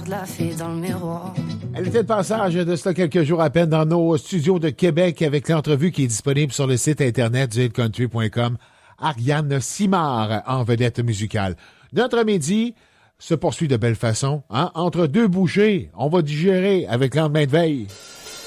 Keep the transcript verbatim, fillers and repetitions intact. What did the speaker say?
regarde la fille dans le miroir. Elle était de passage de cela quelques jours à peine dans nos studios de Québec avec l'entrevue qui est disponible sur le site internet du hit country point com. Ariane Simard en vedette musicale. Notre midi se poursuit de belle façon. Hein? Entre deux bouchées, on va digérer avec lendemain de veille.